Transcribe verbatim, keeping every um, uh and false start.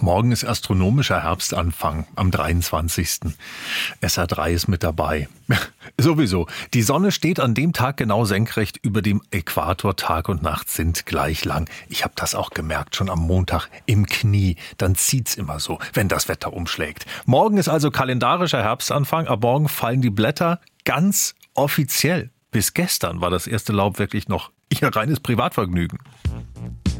Morgen ist astronomischer Herbstanfang am dreiundzwanzigsten S R drei ist mit dabei. Sowieso. Die Sonne steht an dem Tag genau senkrecht über dem Äquator. Tag und Nacht sind gleich lang. Ich habe das auch gemerkt, schon am Montag im Knie. Dann zieht's immer so, wenn das Wetter umschlägt. Morgen ist also kalendarischer Herbstanfang. Ab morgen fallen die Blätter ganz offiziell. Bis gestern war das erste Laub wirklich noch ihr reines Privatvergnügen.